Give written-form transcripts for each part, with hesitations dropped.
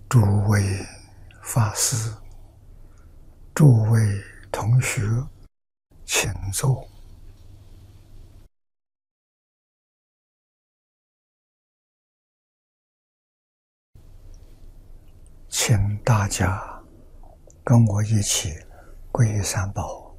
诸位法师、诸位同学，请坐。请大家跟我一起皈三宝。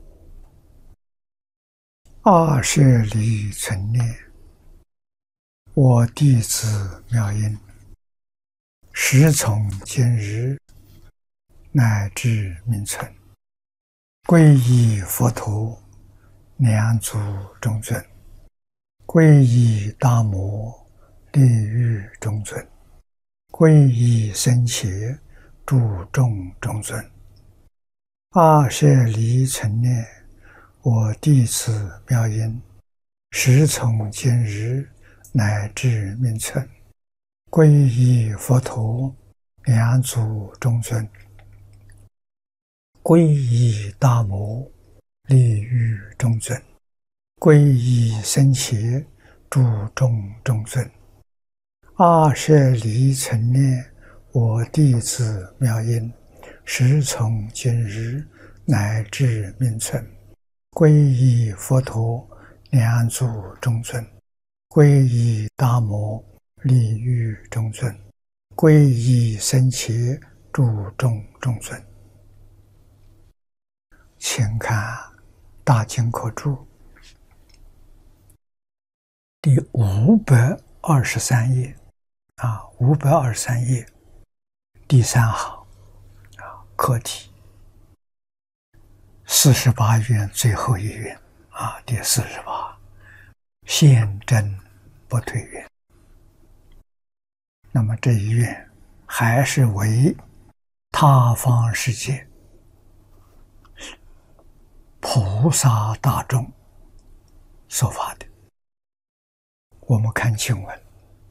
阿舍离存念，我弟子妙音，时从今日乃至命存，皈依佛陀，两足中尊；皈依大摩，利欲中尊；皈依僧伽，诸众中尊。阿舍离存念，我弟子妙音，时从今日乃至命存，皈依佛陀，两足中尊；皈依大摩，利欲中尊；皈依僧伽，诸众中尊。阿舍离存念，我弟子妙音，时从今日乃至命存，皈依佛陀，两足中尊；皈依大摩，利欲中尊；皈依僧伽，诸众中尊。请看大经科注第523页，523页第3行课题48愿最后一愿第48，现真不退愿。那么这一愿还是为他方世界菩萨大众所发的。我们看经文：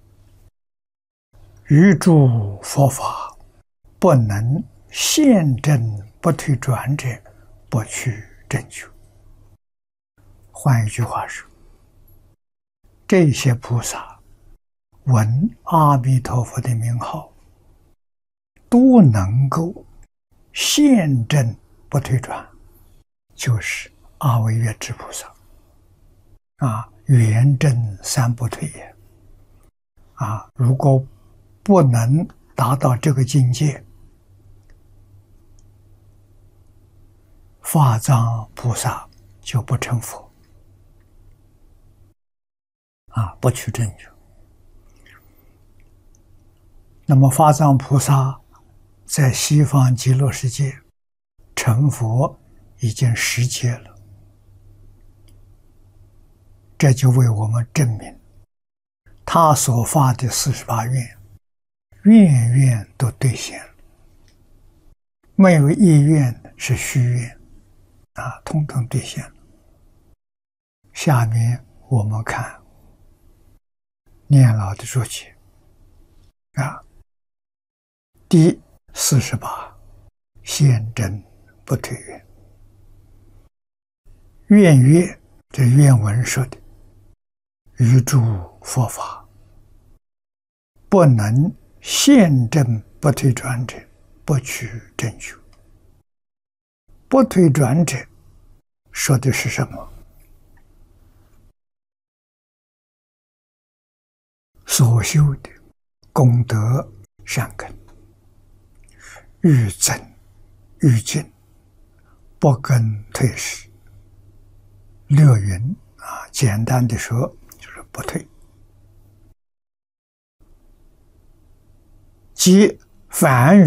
于诸佛法不能现证不退转者，不去正觉。换一句话说，这些菩萨闻阿弥陀佛的名号，都能够现证不退转，就是阿惟越致菩萨圆证三不退也。如果不能达到这个境界，法藏菩萨就不成佛不去正觉。那么法藏菩萨在西方极乐世界成佛已经10劫了，这就为我们证明他所发的48愿，愿愿都兑现了，没有一愿是虚愿统统兑现了。下面我们看念老的注解第48，现真不退愿。愿曰，这愿文说的，于诸佛法不能现证不退转者，不去正觉。不退转者说的是什么？所修的功德善根愈增愈进，不更退失。略云简单的说就是不退。即凡